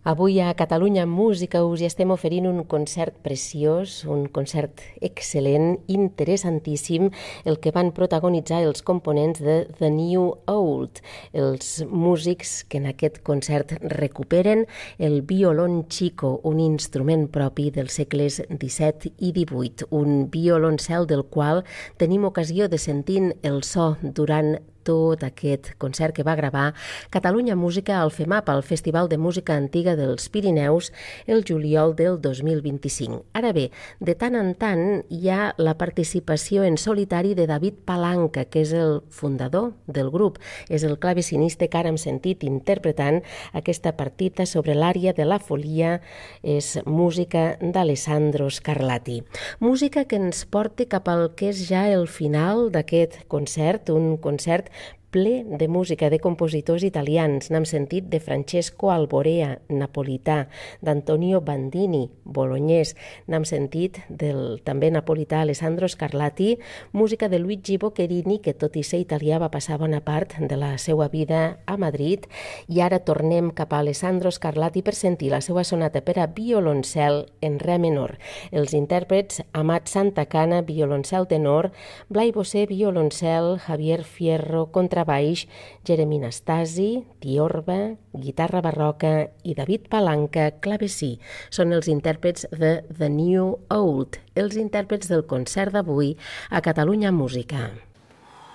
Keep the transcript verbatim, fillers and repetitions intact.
Avui a Catalunya Música us hi estem oferint un concert preciós, un concert excel·lent, interessantíssim, el que van protagonitzar els components de The New Old, els músics que en aquest concert recuperen el violon chico, un instrument propi dels segles disset i divuit, un violoncel del qual tenim ocasió de sentir el so durant tot aquest concert que va gravar Catalunya Música al FEMAP, al Festival de Música Antiga dels Pirineus, el juliol del dos mil vint-i-cinc. Ara bé, de tant en tant hi ha la participació en solitari de David Palanca, que és el fundador del grup. És el clavecinista que ara hem sentit interpretant aquesta partita sobre l'ària de la folia, és música d'Alessandro Scarlatti. Música que ens porta cap al que és ja el final d'aquest concert, un concert ple de música de compositors italians. N'hem sentit de Francesco Alborea, napolità, d'Antonio Bandini, bolognès. N'hem sentit del també napolità Alessandro Scarlatti, música de Luigi Boccherini, que tot i ser italià va passar bona part de la seva vida a Madrid. I ara tornem cap a Alessandro Scarlatti per sentir la seva sonata per a violoncel en re menor. Els intèrprets Amat Santacana, violoncel tenor, Blai Bossé, violoncel, Javier Fierro, contra baix, Jeremy Nastasi, tiorba, guitarra barroca i David Palanca, clavecí. Són els intèrprets de The New Old, els intèrprets del concert d'avui a Catalunya Música.